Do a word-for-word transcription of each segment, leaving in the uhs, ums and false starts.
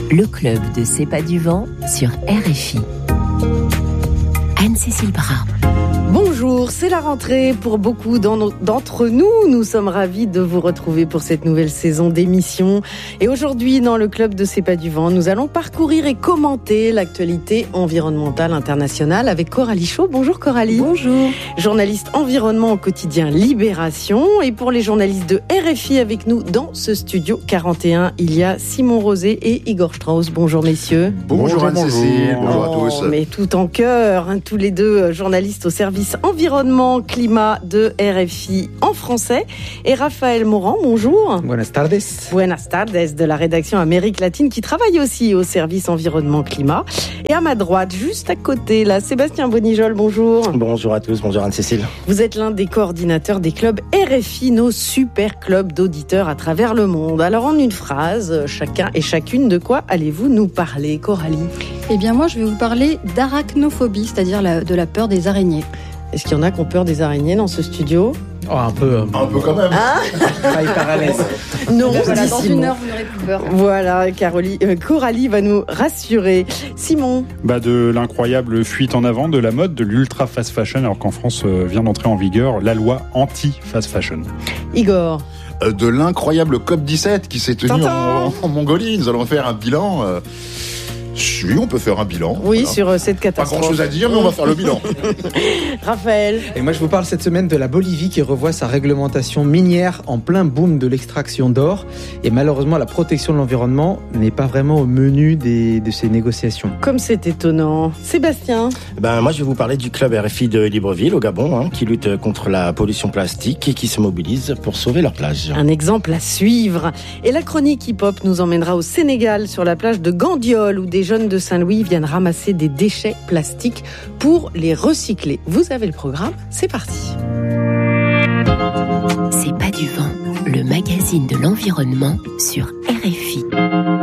le club de C'est pas du vent sur R F I. Anne-Cécile Brun. Bonjour, c'est la rentrée pour beaucoup d'entre nous. Nous sommes ravis de vous retrouver pour cette nouvelle saison d'émission. Et aujourd'hui, dans le club de C'est pas du vent, nous allons parcourir et commenter l'actualité environnementale internationale avec Coralie Chaud. Bonjour Coralie. Bonjour. Journaliste environnement au quotidien Libération. Et pour les journalistes de R F I avec nous dans ce studio quarante et un, il y a Simon Rosé et Igor Strauss. Bonjour messieurs. Bonjour, bonjour Anne-Cécile. Bonjour, bonjour oh, à tous. Mais tout en cœur, hein, tous les deux journalistes au service environnement climat de R F I en français. Et Raphaël Morand, bonjour. Buenas tardes. Buenas tardes de la rédaction Amérique latine qui travaille aussi au service environnement climat. Et à ma droite, juste à côté, là, Sébastien Bonijol, bonjour. Bonjour à tous, bonjour Anne-Cécile. Vous êtes l'un des coordinateurs des clubs R F I, nos super clubs d'auditeurs à travers le monde. Alors en une phrase, chacun et chacune, de quoi allez-vous nous parler, Coralie ? Eh bien moi, je vais vous parler d'arachnophobie, c'est-à-dire la, de la peur des araignées. Est-ce qu'il y en a qui ont peur des araignées dans ce studio ? Oh, un peu. Euh, un peu quand même. Hein ? Pas hyper à l'aise. Non, voilà, dans Simon. une heure, vous n'aurez plus peur. Voilà, Carolie, euh, Coralie va nous rassurer. Simon. Bah de l'incroyable fuite en avant de la mode, de l'ultra fast fashion, alors qu'en France euh, vient d'entrer en vigueur la loi anti-fast fashion. Igor. Euh, de l'incroyable C O P dix-sept qui s'est tenu en, en Mongolie. Nous allons faire un bilan. Euh... Oui, on peut faire un bilan. Oui, voilà. Sur cette catastrophe. Pas grand-chose à dire, mais on va faire le bilan. Raphaël. Et moi, je vous parle cette semaine de la Bolivie qui revoit sa réglementation minière en plein boom de l'extraction d'or. Et malheureusement, la protection de l'environnement n'est pas vraiment au menu des, de ces négociations. Comme c'est étonnant. Sébastien. Ben, moi, je vais vous parler du club R F I de Libreville, au Gabon, hein, qui lutte contre la pollution plastique et qui se mobilise pour sauver leur plage. Un exemple à suivre. Et la chronique hip-hop nous emmènera au Sénégal, sur la plage de Gandiol, où des jeunes de Saint-Louis viennent ramasser des déchets plastiques pour les recycler. Vous avez le programme, c'est parti. C'est pas du vent, le magazine de l'environnement sur R F I.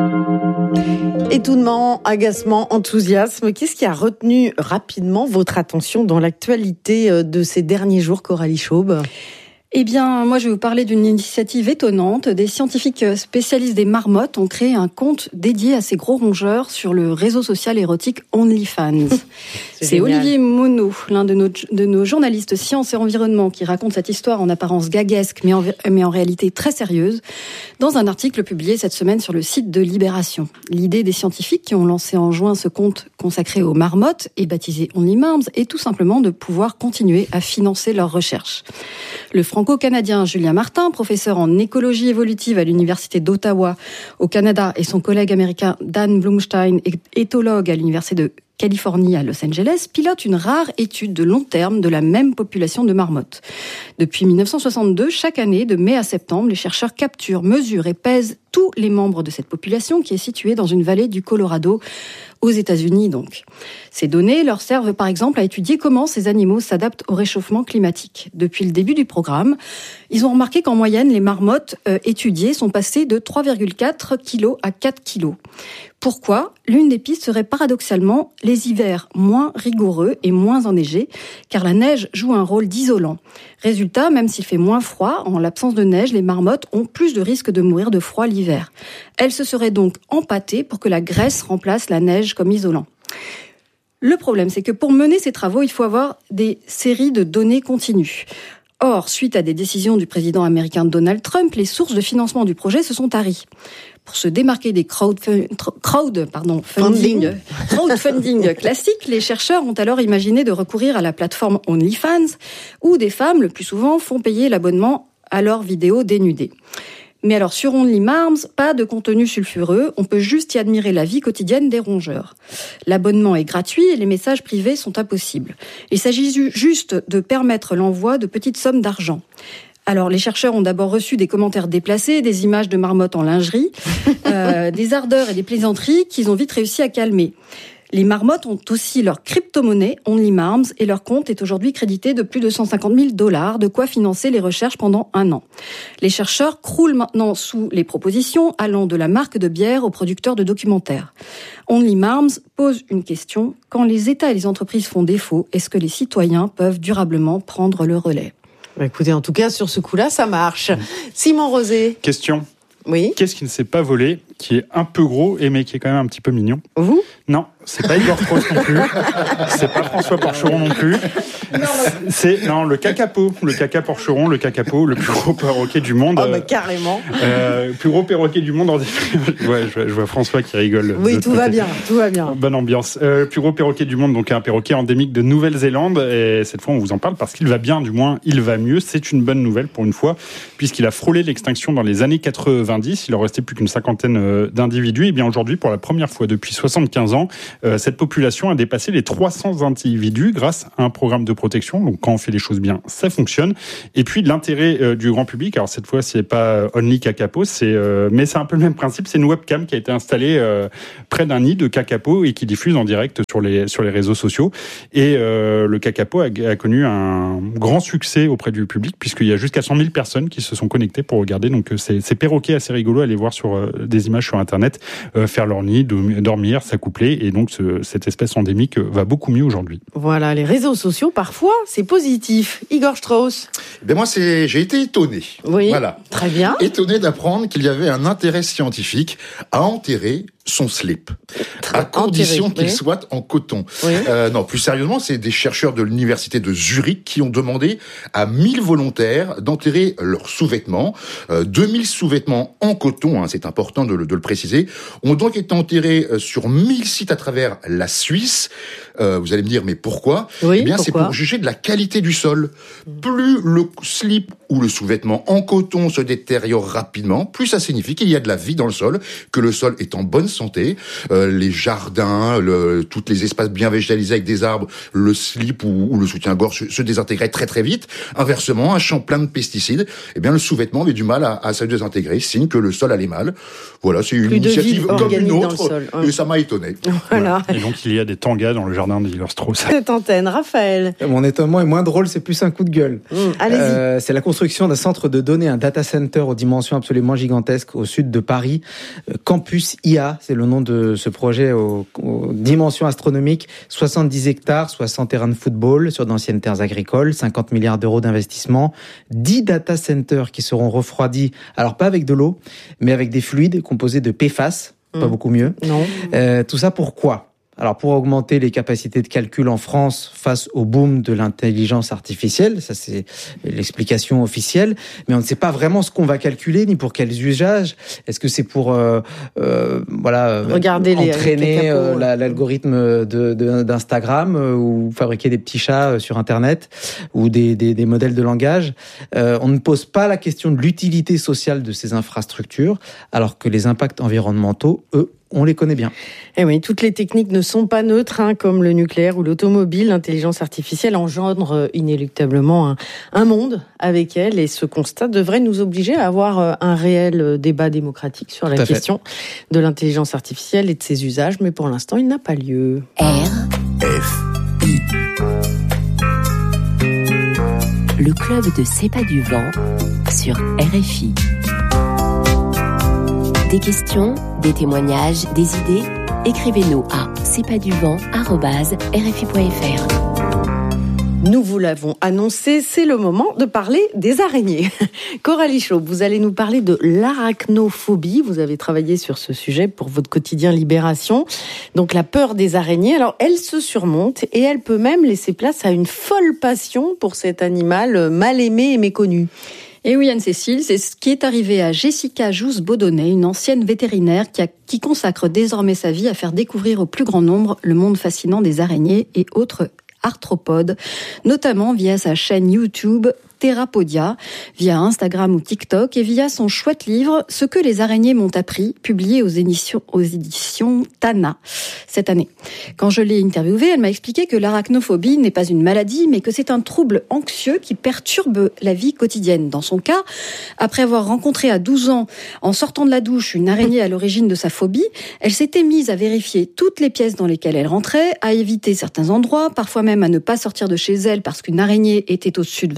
Étonnement, agacement, enthousiasme, qu'est-ce qui a retenu rapidement votre attention dans l'actualité de ces derniers jours, Coralie Chaube ? Eh bien, moi, je vais vous parler d'une initiative étonnante. Des scientifiques spécialistes des marmottes ont créé un compte dédié à ces gros rongeurs sur le réseau social érotique OnlyFans. C'est, C'est Olivier Monod, l'un de nos, de nos journalistes sciences et environnement, qui raconte cette histoire en apparence gaguesque, mais en, mais en réalité très sérieuse, dans un article publié cette semaine sur le site de Libération. L'idée des scientifiques qui ont lancé en juin ce compte consacré aux marmottes et baptisé OnlyMarms est tout simplement de pouvoir continuer à financer leurs recherches. Le franco-canadien Julien Martin, professeur en écologie évolutive à l'université d'Ottawa au Canada, et son collègue américain Dan Blumstein, éthologue à l'université de Californie à Los Angeles, pilote une rare étude de long terme de la même population de marmottes. Depuis dix-neuf cent soixante-deux, chaque année, de mai à septembre, les chercheurs capturent, mesurent et pèsent tous les membres de cette population qui est située dans une vallée du Colorado, aux États-Unis donc. Ces données leur servent par exemple à étudier comment ces animaux s'adaptent au réchauffement climatique. Depuis le début du programme, ils ont remarqué qu'en moyenne, les marmottes euh, étudiées sont passées de trois virgule quatre kilos à quatre kilos. Pourquoi ? L'une des pistes serait paradoxalement les hivers moins rigoureux et moins enneigés, car la neige joue un rôle d'isolant. Résultat, même s'il fait moins froid, en l'absence de neige, les marmottes ont plus de risques de mourir de froid l'hiver. Elles se seraient donc empâtées pour que la graisse remplace la neige comme isolant. Le problème, c'est que pour mener ces travaux, il faut avoir des séries de données continues. Or, suite à des décisions du président américain Donald Trump, les sources de financement du projet se sont taries. Pour se démarquer des crowd, crowd pardon, funding, crowdfunding classiques, les chercheurs ont alors imaginé de recourir à la plateforme OnlyFans, où des femmes, le plus souvent, font payer l'abonnement à leurs vidéos dénudées. Mais alors, sur OnlyMarms, pas de contenu sulfureux, on peut juste y admirer la vie quotidienne des rongeurs. L'abonnement est gratuit et les messages privés sont impossibles. Il s'agit juste de permettre l'envoi de petites sommes d'argent. Alors, les chercheurs ont d'abord reçu des commentaires déplacés, des images de marmottes en lingerie, euh, des ardeurs et des plaisanteries qu'ils ont vite réussi à calmer. Les marmottes ont aussi leur crypto-monnaie OnlyMarms et leur compte est aujourd'hui crédité de plus de cent cinquante mille dollars, de quoi financer les recherches pendant un an. Les chercheurs croulent maintenant sous les propositions allant de la marque de bière aux producteurs de documentaires. OnlyMarms pose une question. Quand les États et les entreprises font défaut, est-ce que les citoyens peuvent durablement prendre le relais ? Bah écoutez, en tout cas, sur ce coup-là, ça marche. Simon Rosé. Question. Oui. Qu'est-ce qui ne s'est pas volé, qui est un peu gros, et mais qui est quand même un petit peu mignon? Vous? Non, c'est pas Igor Strauss non plus. C'est pas François Porcheron non plus. C'est non le Kakapo, le Caca Porcheron, le Kakapo, le plus gros perroquet du monde. Oh bah carrément. Euh, plus gros perroquet du monde. En... ouais, je vois, je vois François qui rigole. Oui, tout va bien, tout va bien. Bonne ambiance. Euh, plus gros perroquet du monde, donc un perroquet endémique de Nouvelle-Zélande. Et cette fois, on vous en parle parce qu'il va bien, du moins, il va mieux. C'est une bonne nouvelle pour une fois, puisqu'il a frôlé l'extinction dans les années quatre-vingt-dix. Il en restait plus qu'une cinquantaine d'individus. Et bien aujourd'hui, pour la première fois depuis soixante-quinze ans, euh, cette population a dépassé les trois cents individus grâce à un programme de protection. Donc quand on fait les choses bien, ça fonctionne. Et puis l'intérêt euh, du grand public, alors cette fois c'est pas Only Kakapo, c'est euh, mais c'est un peu le même principe. C'est une webcam qui a été installée euh, près d'un nid de Kakapo et qui diffuse en direct sur les sur les réseaux sociaux. Et euh, le Kakapo a, a connu un grand succès auprès du public puisqu'il y a jusqu'à cent mille personnes qui se sont connectées pour regarder. Donc c'est c'est perroquets assez rigolo à aller voir sur euh, des images sur internet, euh, faire leur nid, dormir, s'accoupler, et donc ce, cette espèce endémique va beaucoup mieux aujourd'hui. Voilà, les réseaux sociaux, parfois, c'est positif. Igor Strauss. Ben moi, c'est, j'ai été étonné. Oui, voilà. Très bien. Étonné d'apprendre qu'il y avait un intérêt scientifique à enterrer son slip, à condition enterré, qu'il oui. soit en coton. Oui. Euh, non, plus sérieusement, c'est des chercheurs de l'université de Zurich qui ont demandé à mille volontaires d'enterrer leurs sous-vêtements. Euh, deux mille sous-vêtements en coton, hein, c'est important de le, de le préciser, ont donc été enterrés sur mille sites à travers la Suisse. Euh, vous allez me dire, mais pourquoi? Oui, Eh bien, pourquoi c'est pour juger de la qualité du sol. Plus le slip ou le sous-vêtement en coton se détériore rapidement, plus ça signifie qu'il y a de la vie dans le sol, que le sol est en bonne santé. Euh, les jardins, le, toutes les espaces bien végétalisés avec des arbres, le slip ou, ou le soutien-gorge se, se désintégraient très très vite. Inversement, un champ plein de pesticides, eh bien le sous-vêtement avait du mal à, à se désintégrer, signe que le sol allait mal. Voilà, c'est une Plus de initiative vie comme une organique dans autre, le sol, hein. Et ça m'a étonné. Voilà. Et donc il y a des tangas dans le jardin de Igor Strauss. Cette antenne, Raphaël. Mon étonnement est moins drôle, c'est plus un coup de gueule. Mmh, allez-y. Euh, c'est la construction d'un centre de données, un data center aux dimensions absolument gigantesques au sud de Paris. Euh, Campus I A, c'est le nom de ce projet aux, aux dimensions astronomiques. soixante-dix hectares, soixante terrains de football sur d'anciennes terres agricoles, cinquante milliards d'euros d'investissement, dix data centers qui seront refroidis, alors pas avec de l'eau, mais avec des fluides composés de P F A S, mmh. pas beaucoup mieux. Non. Euh, tout ça pourquoi ? Alors, pour augmenter les capacités de calcul en France face au boom de l'intelligence artificielle, ça c'est l'explication officielle, mais on ne sait pas vraiment ce qu'on va calculer ni pour quels usages. Est-ce que c'est pour euh, euh, voilà Regarder entraîner les, euh, capos, la, l'algorithme de, de, d'Instagram euh, ou fabriquer des petits chats euh, sur Internet ou des, des, des modèles de langage? euh, On ne pose pas la question de l'utilité sociale de ces infrastructures, alors que les impacts environnementaux, eux, on les connaît bien. Eh oui, toutes les techniques ne sont pas neutres, hein, comme le nucléaire ou l'automobile. L'intelligence artificielle engendre inéluctablement un, un monde avec elle, et ce constat devrait nous obliger à avoir un réel débat démocratique sur la Tout à question fait. de l'intelligence artificielle et de ses usages, mais pour l'instant, il n'a pas lieu. R F. Le club de C'est pas du vent sur R F I. Des questions, des témoignages, des idées, écrivez-nous à c'est pas du vent arobase r f i point f r. Nous vous l'avons annoncé, c'est le moment de parler des araignées. Coralie Chaube, vous allez nous parler de l'arachnophobie. Vous avez travaillé sur ce sujet pour votre quotidien Libération. Donc la peur des araignées, alors elle se surmonte et elle peut même laisser place à une folle passion pour cet animal mal aimé et méconnu. Et oui, Anne-Cécile, c'est ce qui est arrivé à Jessica Jousse-Baudonnet, une ancienne vétérinaire qui, a, qui consacre désormais sa vie à faire découvrir au plus grand nombre le monde fascinant des araignées et autres arthropodes, notamment via sa chaîne YouTube Thérapodia, via Instagram ou TikTok et via son chouette livre « Ce que les araignées m'ont appris », publié aux éditions, aux éditions Tana cette année. Quand je l'ai interviewée, elle m'a expliqué que l'arachnophobie n'est pas une maladie, mais que c'est un trouble anxieux qui perturbe la vie quotidienne. Dans son cas, après avoir rencontré à douze ans, en sortant de la douche, une araignée à l'origine de sa phobie, elle s'était mise à vérifier toutes les pièces dans lesquelles elle rentrait, à éviter certains endroits, parfois même à ne pas sortir de chez elle parce qu'une araignée était au-dessus de sa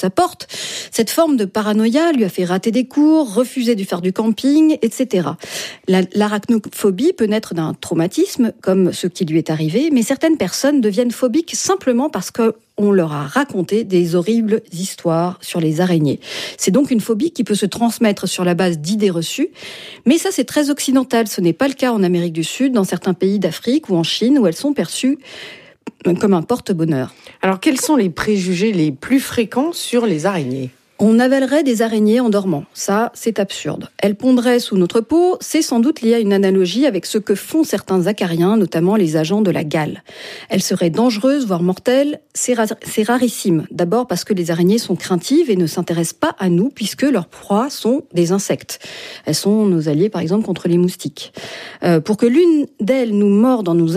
sa porte. Cette forme de paranoïa lui a fait rater des cours, refuser de faire du camping, et cetera. La, l'arachnophobie peut naître d'un traumatisme, comme ce qui lui est arrivé, mais certaines personnes deviennent phobiques simplement parce que on leur a raconté des horribles histoires sur les araignées. C'est donc une phobie qui peut se transmettre sur la base d'idées reçues, mais ça c'est très occidental, ce n'est pas le cas en Amérique du Sud, dans certains pays d'Afrique ou en Chine où elles sont perçues comme un porte-bonheur. Alors quels sont les préjugés les plus fréquents sur les araignées ? On avalerait des araignées en dormant. Ça, c'est absurde. Elles pondraient sous notre peau, c'est sans doute lié à une analogie avec ce que font certains acariens, notamment les agents de la gale. Elles seraient dangereuses, voire mortelles. C'est, ra- c'est rarissime. D'abord parce que les araignées sont craintives et ne s'intéressent pas à nous puisque leurs proies sont des insectes. Elles sont nos alliés, par exemple, contre les moustiques. Euh, pour que l'une d'elles nous morde en nous